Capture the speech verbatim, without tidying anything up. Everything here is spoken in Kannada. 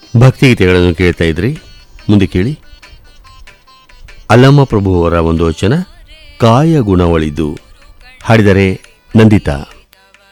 ಭಕ್ತಿಗೀತೆಗಳನ್ನು ಕೇಳ್ತಾ ಇದ್ರಿ. ಮುಂದೆ ಕೇಳಿ ಅಲ್ಲಮ್ಮ ಪ್ರಭು ಅವರ ಒಂದು ವಚನ, ಕಾಯ ಗುಣವಳಿದು. ಹಾಡಿದರೆ ನಂದಿತಾ.